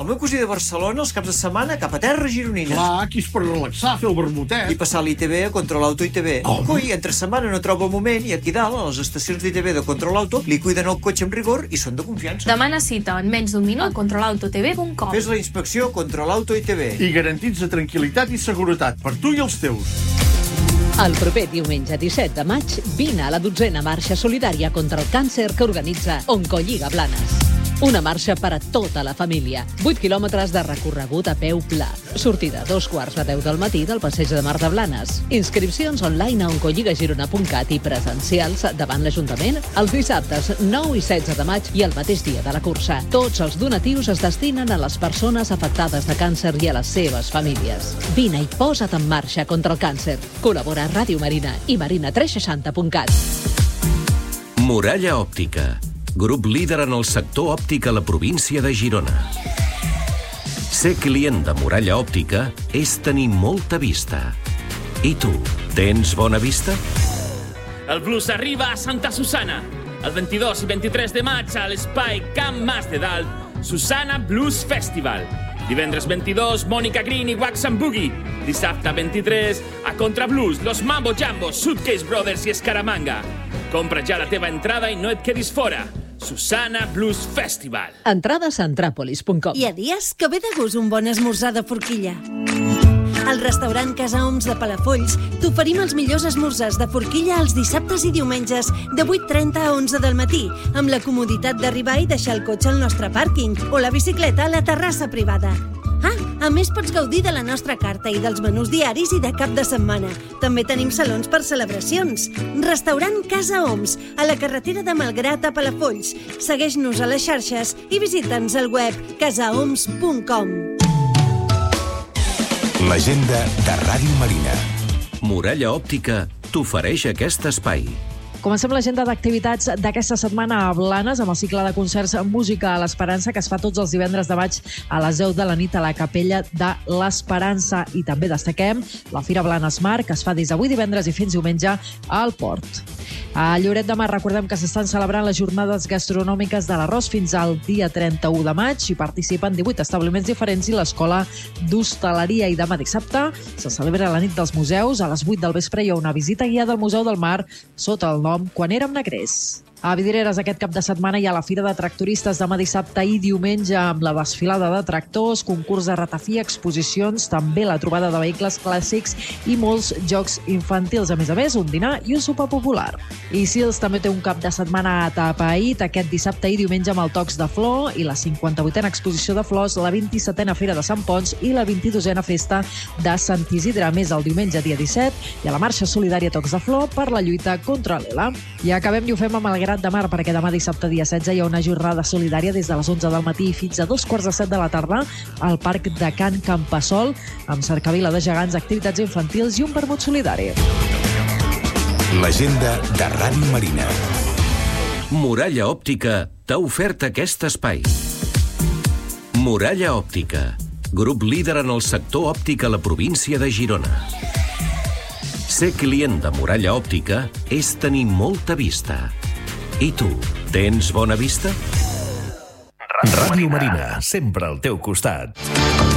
El meu cosí de Barcelona, els caps de setmana, cap a terra gironines. Clar, aquí és per relaxar, fer el vermutet. I passar l'ITV a Controlauto ITV. Coi, entre setmana no troba el moment i aquí dalt, a les estacions d'ITV de Controlauto, li cuiden el cotxe amb rigor i són de confiança. Demana cita en menys d'un minut a controlautotv.com. Fes la inspecció Controlauto ITV. I garantits de tranquil·litat i seguretat per tu i els teus. El proper diumenge 17 de maig vine a la 12a marxa solidària contra el càncer que organitza Oncolliga Blanes. Una marxa per a tota la família. 8 quilòmetres de recorregut a peu pla. Sortida a 2:15 del matí del passeig de Mar de Blanes. Inscripcions online a oncolligagirona.cat i presencials davant l'Ajuntament els dissabtes 9 i 16 de maig i el mateix dia de la cursa. Tots els donatius es destinen a les persones afectades de càncer i a les seves famílies. Vine i posa't en marxa contra el càncer. Col·labora Ràdio Marina i marina360.cat. Muralla Òptica. Grup líder en el sector òptic a la província de Girona. Ser client de Muralla Òptica és tenir molta vista. I tu, tens bona vista? El blues arriba a Santa Susana. El 22 i 23 de maig a l'espai Camp Mas de Dalt, Susana Blues Festival. Divendres 22, Mònica Green i Wax and Boogie. Dissabte 23, a Contrablues, Los Mambo Jambo, Suitcase Brothers i Escaramanga. Compra ja la teva entrada i no et quedis fora. Susana Blues Festival. Entrades a antràpolis.com. Hi ha dies que ve de gust un bon esmorzar de forquilla. Al restaurant Casa Oms de Palafolls t'oferim els millors esmorzars de forquilla els dissabtes i diumenges de 8:30 a 11 del matí, amb la comoditat d'arribar i deixar el cotxe al nostre pàrquing o la bicicleta a la terrassa privada. A més pots gaudir de la nostra carta i dels menús diaris i de cap de setmana. També tenim salons per celebracions. Restaurant Casa Oms, a la carretera de Malgrat a Palafolls. Segueix-nos a les xarxes i visita'ns al web casaoms.com. L'agenda de Ràdio Marina. Muralla Òptica t'ofereix aquest espai. Comencem l'agenda d'activitats d'aquesta setmana a Blanes amb el cicle de concerts Música a l'Esperança que es fa tots els divendres de maig a les 10 de la nit a la Capella de l'Esperança. I també destaquem la Fira Blanes Mar que es fa des d'avui divendres i fins diumenge al Port. A Lloret de Mar recordem que s'estan celebrant les jornades gastronòmiques de l'arròs fins al dia 31 de maig i participen 18 establiments diferents i l'Escola d'Hostaleria. I demà dissabte se celebra la nit dels museus. A les 8 del vespre hi ha una visita guiada al Museu del Mar sota el nom Quan érem negrers. A Vidreres aquest cap de setmana hi ha la Fira de Tractoristes demà dissabte i diumenge amb la desfilada de tractors, concurs de ratafia, exposicions, també la trobada de vehicles clàssics i molts jocs infantils. A més, un dinar i un sopar popular. I Sils també té un cap de setmana atapeït aquest dissabte i diumenge amb el Tocs de Flor i la 58a exposició de flors, la 27a Fira de Sant Ponç i la 22a Festa de Sant Isidre. A més, el diumenge dia 17 hi ha la marxa solidària Tocs de Flor per la lluita contra l'ELA. I acabem i ho fem amb el Grat de Mar, perquè demà dissabte dia 16 hi ha una jornada solidària des de les 11 del matí fins a 2:15 de la tarda al Parc de Can Campassol amb cercavila de gegants, activitats infantils i un vermut solidari. L'agenda de Ràdio Marina. Muralla Òptica t'ha ofert aquest espai. Muralla Òptica, grup líder en el sector òptic a la província de Girona. Ser client de Muralla Òptica és tenir molta vista. I tu, tens bona vista? Ràdio Marina, sempre al teu costat.